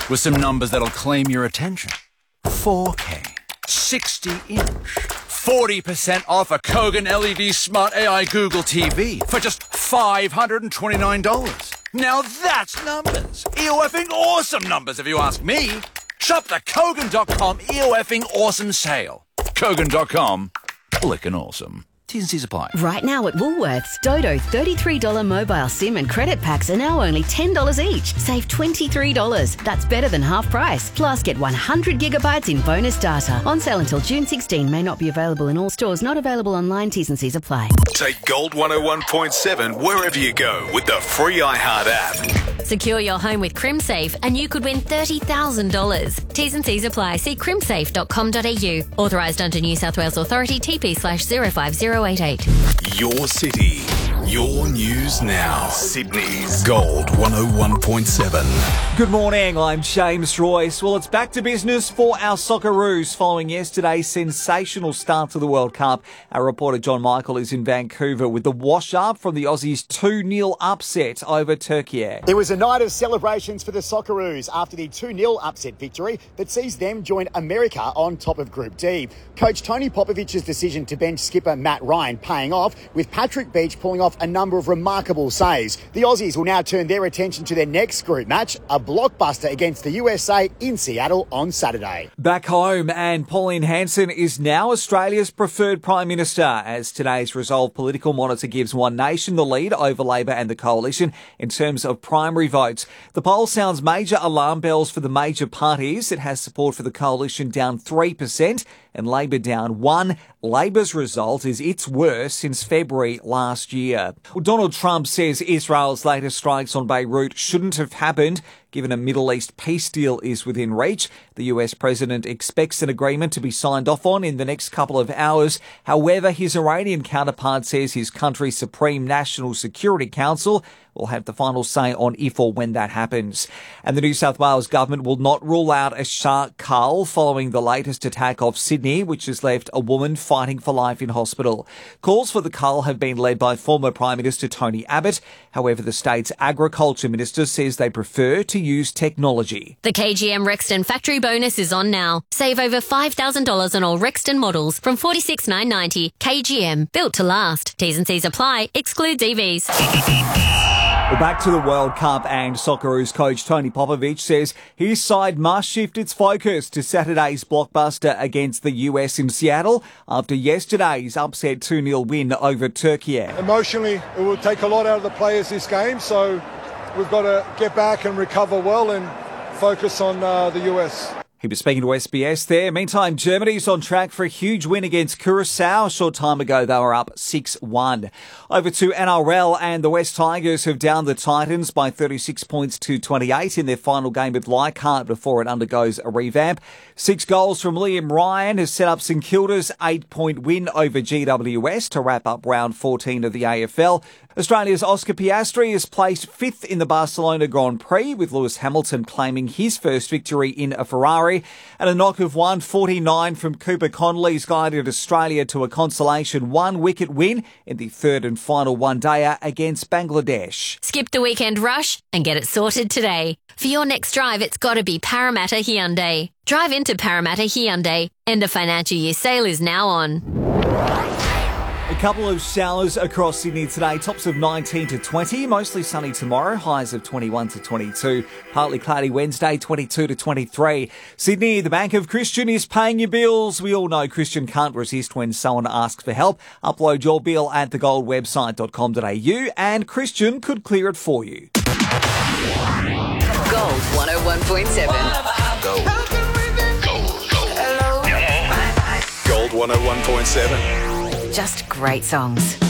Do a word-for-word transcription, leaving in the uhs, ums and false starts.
with some numbers that'll claim your attention. four K, sixty inch, forty percent off a Kogan L E D Smart A I Google T V for just five hundred twenty-nine dollars. Now that's numbers. E-O-effing awesome numbers, if you ask me. Shop the Kogan dot com E-O-effing awesome sale. Kogan dot com, flickin' awesome. T's and C's apply. Right now at Woolworths, Dodo thirty-three dollars mobile SIM and credit packs are now only ten dollars each. Save twenty-three dollars. That's better than half price. Plus, get one hundred gigabytes in bonus data. On sale until June sixteenth. May not be available in all stores. Not available online. T's and C's apply. Take Gold one oh one point seven wherever you go with the free iHeart app. Secure your home with CrimSafe and you could win thirty thousand dollars. T's and C's apply. See crimsafe dot com dot a u. Authorised under New South Wales Authority, T P slash zero five zero eight eight. Your city, your news now. Sydney's Gold one oh one point seven. Good morning, I'm James Royce. Well, it's back to business for our Socceroos following yesterday's sensational start to the World Cup. Our reporter John Michael is in Vancouver with the wash-up from the Aussies' two nil upset over Turkey. It was a night of celebrations for the Socceroos after the two nil upset victory that sees them join America on top of Group D. Coach Tony Popovich's decision to bench skipper Matt Ryan paying off, with Patrick Beach pulling off a number of remarkable saves. The Aussies will now turn their attention to their next group match, a blockbuster against the U S A in Seattle on Saturday. Back home, and Pauline Hanson is now Australia's preferred Prime Minister, as today's Resolve Political Monitor gives One Nation the lead over Labor and the Coalition in terms of primary votes. The poll sounds major alarm bells for the major parties. It has support for the Coalition down three percent and Labor down one. Labor's result is its worst since February last year. Well, Donald Trump says Israel's latest strikes on Beirut shouldn't have happened, given a Middle East peace deal is within reach. The U S president expects an agreement to be signed off on in the next couple of hours. However, his Iranian counterpart says his country's Supreme National Security Council will have the final say on if or when that happens. And the New South Wales government will not rule out a shark cull following the latest attack off Sydney, which has left a woman fighting for life in hospital. Calls for the cull have been led by former Prime Minister Tony Abbott. However, the state's Agriculture Minister says they prefer to use technology. The K G M Rexton factory bonus is on now. Save over five thousand dollars on all Rexton models from forty-six thousand nine hundred ninety dollars. K G M, built to last. T's and C's apply. Excludes E Vs. Well, back to the World Cup, and Socceroos coach Tony Popovich says his side must shift its focus to Saturday's blockbuster against the U S in Seattle after yesterday's upset two nil win over Turkey. Emotionally, it will take a lot out of the players this game, so we've got to get back and recover well and focus on uh, the U S. He was speaking to S B S there. Meantime, Germany's on track for a huge win against Curacao. A short time ago, they were up six one. Over to N R L, and the West Tigers have downed the Titans by thirty-six points to twenty-eight in their final game with Leichhardt before it undergoes a revamp. Six goals from Liam Ryan has set up St Kilda's eight-point win over G W S to wrap up round fourteen of the A F L. Australia's Oscar Piastri is placed fifth in the Barcelona Grand Prix, with Lewis Hamilton claiming his first victory in a Ferrari. And a knock of one forty-nine from Cooper Connolly's guided Australia to a consolation one-wicket win in the third and final one-dayer against Bangladesh. Skip the weekend rush and get it sorted today. For your next drive, it's got to be Parramatta Hyundai. Drive into Parramatta Hyundai. End of financial year sale is now on. A couple of showers across Sydney today, tops of nineteen to twenty, mostly sunny tomorrow, highs of twenty-one to twenty-two, partly cloudy Wednesday, twenty-two to twenty-three. Sydney, the Bank of Christian is paying your bills. We all know Christian can't resist when someone asks for help. Upload your bill at the gold website dot com dot a u and Christian could clear it for you. Gold one oh one point seven. Gold. Gold. Gold. Gold one oh one point seven. Just great songs.